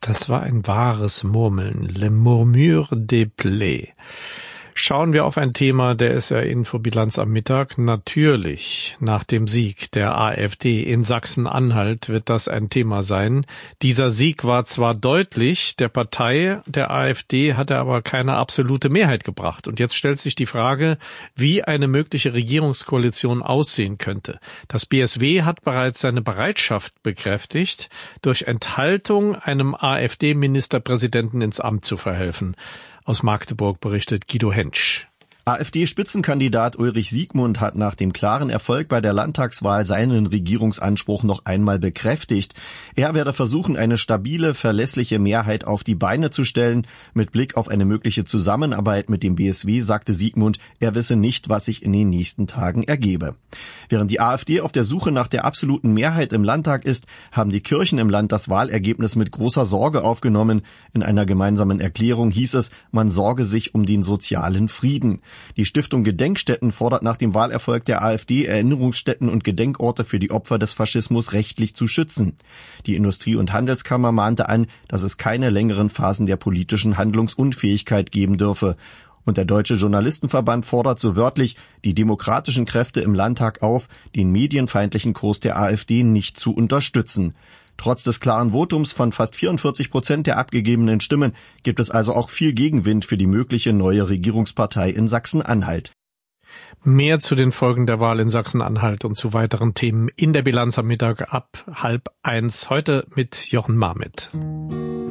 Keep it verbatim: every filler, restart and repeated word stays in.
Das war ein wahres Murmeln. Le Murmure des Plaies. Schauen wir auf ein Thema der S R-Infobilanz am Mittag. Natürlich, nach dem Sieg der AfD in Sachsen-Anhalt wird das ein Thema sein. Dieser Sieg war zwar deutlich, der Partei der AfD hat er aber keine absolute Mehrheit gebracht. Und jetzt stellt sich die Frage, wie eine mögliche Regierungskoalition aussehen könnte. Das B S W hat bereits seine Bereitschaft bekräftigt, durch Enthaltung einem AfD-Ministerpräsidenten ins Amt zu verhelfen. Aus Magdeburg berichtet Guido Hentsch. AfD-Spitzenkandidat Ulrich Siegmund hat nach dem klaren Erfolg bei der Landtagswahl seinen Regierungsanspruch noch einmal bekräftigt. Er werde versuchen, eine stabile, verlässliche Mehrheit auf die Beine zu stellen. Mit Blick auf eine mögliche Zusammenarbeit mit dem B S W sagte Siegmund, er wisse nicht, was sich in den nächsten Tagen ergebe. Während die AfD auf der Suche nach der absoluten Mehrheit im Landtag ist, haben die Kirchen im Land das Wahlergebnis mit großer Sorge aufgenommen. In einer gemeinsamen Erklärung hieß es, man sorge sich um den sozialen Frieden. Die Stiftung Gedenkstätten fordert nach dem Wahlerfolg der AfD, Erinnerungsstätten und Gedenkorte für die Opfer des Faschismus rechtlich zu schützen. Die Industrie- und Handelskammer mahnte an, dass es keine längeren Phasen der politischen Handlungsunfähigkeit geben dürfe. Und der Deutsche Journalistenverband fordert so wörtlich die demokratischen Kräfte im Landtag auf, den medienfeindlichen Kurs der AfD nicht zu unterstützen. Trotz des klaren Votums von fast vierundvierzig Prozent der abgegebenen Stimmen gibt es also auch viel Gegenwind für die mögliche neue Regierungspartei in Sachsen-Anhalt. Mehr zu den Folgen der Wahl in Sachsen-Anhalt und zu weiteren Themen in der Bilanz am Mittag ab halb eins. Heute mit Jochen Marmit.